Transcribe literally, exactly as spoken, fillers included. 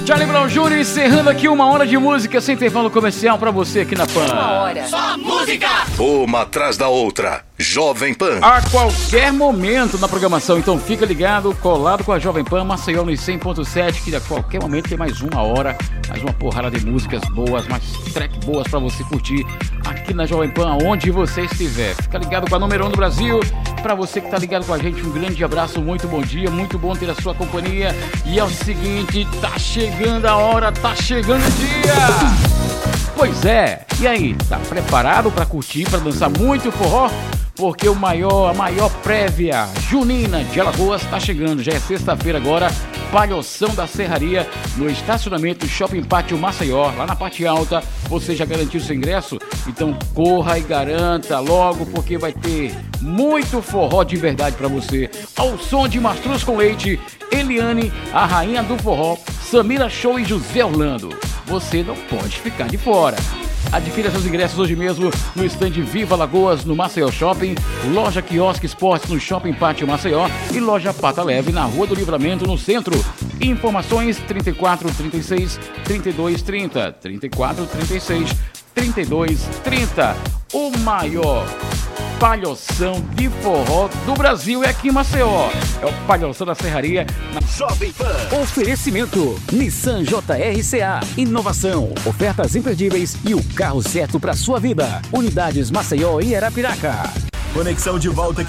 Charlie Brown Júnior encerrando aqui uma hora de música sem intervalo comercial pra você aqui na Pan. Uma hora. Só música! Uma atrás da outra. Jovem Pan. A qualquer momento na programação, então fica ligado, colado com a Jovem Pan, Maceió no cem ponto sete, que a qualquer momento tem mais uma hora, mais uma porrada de músicas boas, mais track boas pra você curtir aqui na Jovem Pan, onde você estiver. Fica ligado com a número um do Brasil. Pra você que tá ligado com a gente, um grande abraço, muito bom dia, muito bom ter a sua companhia. E é o seguinte, tá chegando a hora, tá chegando o dia. Pois é, e aí, tá preparado pra curtir, pra dançar muito forró? Porque o maior, a maior prévia junina de Alagoas tá chegando, já é sexta-feira agora, Palhoção da Serraria, no estacionamento Shopping Pátio Maceió, lá na parte alta. Você já garantiu seu ingresso? Então corra e garanta logo, porque vai ter muito forró de verdade pra você. Ao som de Mastruz com Leite, Eliane, a rainha do forró, Samira Show e José Orlando. Você não pode ficar de fora. Adquira seus ingressos hoje mesmo no stand Viva Lagoas, no Maceió Shopping, loja Quiosque Esportes no Shopping Pátio Maceió e loja Pata Leve na Rua do Livramento, no centro. Informações trinta e quatro, trinta e seis, trinta e dois, trinta, trinta e quatro, trinta e seis, trinta e dois, trinta. O maior palhoção de forró do Brasil é aqui em Maceió. É o Palhoção da Serraria na Jovem Pan. Oferecimento Nissan J R C A. Inovação, ofertas imperdíveis e o carro certo para sua vida. Unidades Maceió e Arapiraca. Conexão de volta.